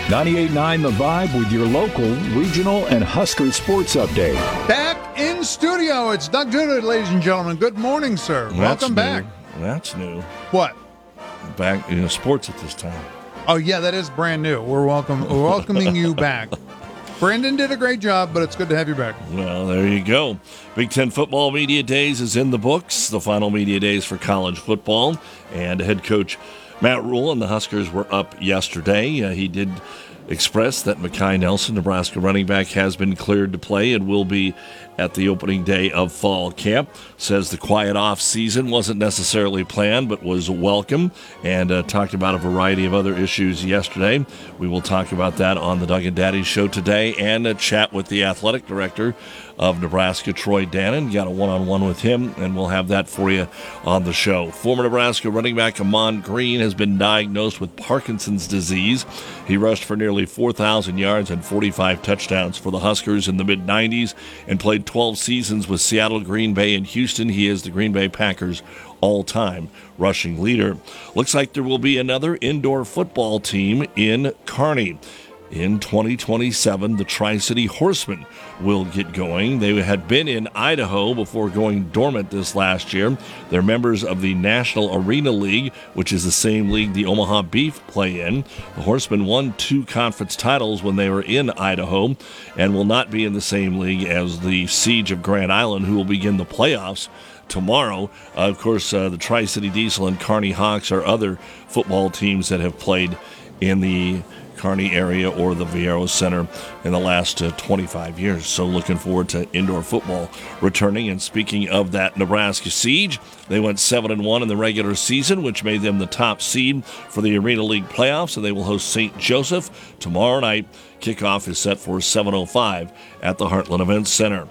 98.9 The Vibe with your local, regional, and Husker sports update. Back in studio, it's Doug Duda, ladies and gentlemen. Good morning, sir. Welcome back. That's new. What? Back in sports at this time. Oh, yeah, that is brand new. We're welcoming you back. Brandon did a great job, but it's good to have you back. Well, there you go. Big Ten Football Media Days is in the books, the final media days for college football. And head coach Matt Rhule and the Huskers were up yesterday. He did express that Mekhi Nelson, Nebraska running back, has been cleared to play and will be at the opening day of fall camp. Says the quiet off season wasn't necessarily planned, but was welcome, and talked about a variety of other issues yesterday. We will talk about that on the Doug and Daddy show today, and a chat with the athletic director of Nebraska, Troy Dannon. Got a one-on-one with him, and we'll have that for you on the show. Former Nebraska running back Ahman Green has been diagnosed with Parkinson's disease. He rushed for nearly 4,000 yards and 45 touchdowns for the Huskers in the mid-90s and played 12 seasons with Seattle, Green Bay, and Houston. He is the Green Bay Packers' all-time rushing leader. Looks like there will be another indoor football team in Kearney. In 2027, the Tri-City Horsemen will get going. They had been in Idaho before going dormant this last year. They're members of the National Arena League, which is the same league the Omaha Beef play in. The Horsemen won 2 conference titles when they were in Idaho and will not be in the same league as the Siege of Grand Island, who will begin the playoffs tomorrow. Of course, the Tri-City Diesel and Kearney Hawks are other football teams that have played in the Kearney area or the Vieiro Center in the last 25 years. So looking forward to indoor football returning. And speaking of that Nebraska Siege, they went 7-1 in the regular season, which made them the top seed for the Arena League playoffs, and they will host St. Joseph tomorrow night. Kickoff is set for 7:05 at the Heartland Events Center.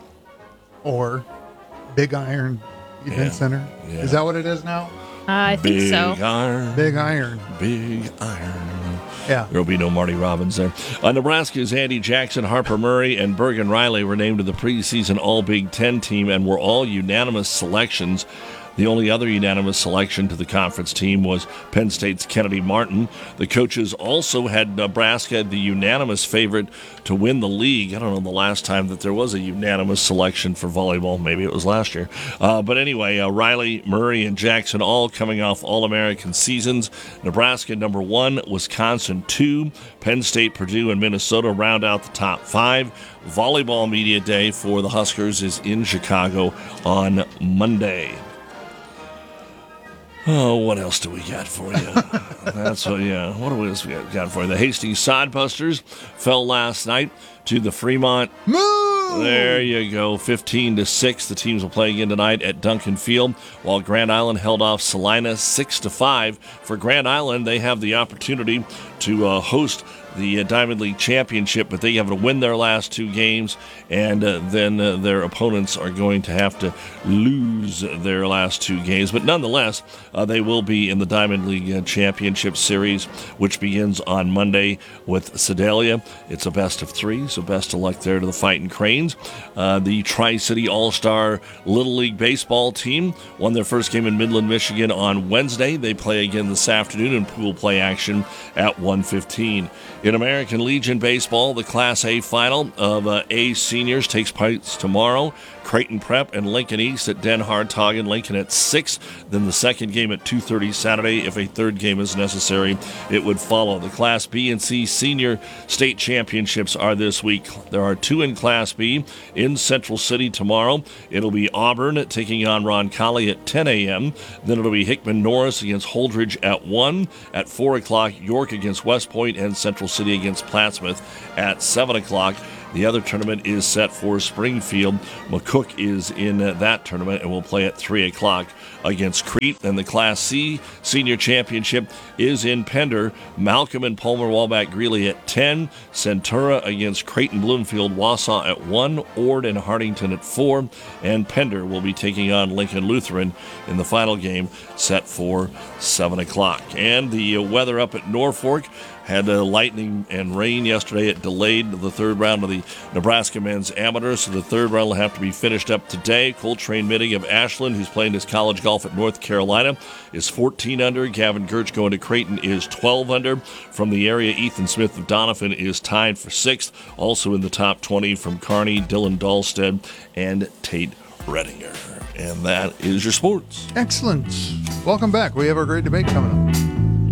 Or Big Iron Event Center. Yeah. Is that what it is now? I think so. Big Iron. Big Iron. Big Iron. Yeah. There will be no Marty Robbins there. Nebraska's Andy Jackson, Harper Murray, and Bergen Riley were named to the preseason All-Big Ten team and were all unanimous selections. The only other unanimous selection to the conference team was Penn State's Kennedy Martin. The coaches also had Nebraska the unanimous favorite to win the league. I don't know the last time that there was a unanimous selection for volleyball. Maybe it was last year. But anyway, Riley, Murray, and Jackson all coming off All-American seasons. Nebraska number 1, Wisconsin 2, Penn State, Purdue, and Minnesota round out the top 5. Volleyball Media Day for the Huskers is in Chicago on Monday. Oh, what else do we got for you? What else we got for you? The Hastings Sodbusters fell last night to the Fremont. Move! There you go, 15-6. The teams will play again tonight at Duncan Field, while Grand Island held off Salina 6-5. For Grand Island, they have the opportunity to host the Diamond League Championship, but they have to win their last 2 games, and then their opponents are going to have to lose their last 2 games. But nonetheless, they will be in the Diamond League Championship Series, which begins on Monday with Sedalia. It's a best of 3, so best of luck there to the Fighting Cranes. The Tri-City All-Star Little League Baseball team won their first game in Midland, Michigan on Wednesday. They play again this afternoon in pool play action at 1:15. In American Legion Baseball, the Class A final of A seniors takes place tomorrow. Creighton Prep and Lincoln East at Den Hartogen. Lincoln at 6. Then the second game at 2:30 Saturday. If a third game is necessary, it would follow. The Class B and C senior state championships are this week. There are 2 in Class B in Central City tomorrow. It'll be Auburn taking on Roncalli at 10 a.m. Then it'll be Hickman Norris against Holdridge at 1. At 4 o'clock, York against West Point, and Central City against Plattsmouth at 7 o'clock. The other tournament is set for Springfield. McCook is in that tournament and will play at 3 o'clock against Crete. And the Class C Senior Championship is in Pender. Malcolm and Palmer Walbach Greeley at 10. Centura against Creighton Bloomfield Wausau at 1. Ord and Hartington at 4. And Pender will be taking on Lincoln Lutheran in the final game set for 7 o'clock. And the weather up at Norfolk had lightning and rain yesterday. It delayed the third round of the Nebraska men's amateur, so the third round will have to be finished up today. Coltrane Mitting of Ashland, who's playing his college golf at North Carolina, is 14 under. Gavin Gertz going to Creighton is 12 under. From the area, Ethan Smith of Donovan is tied for 6th. Also in the top 20 from Kearney, Dylan Dahlstead, and Tate Redinger. And that is your sports. Excellent. Welcome back. We have our great debate coming up.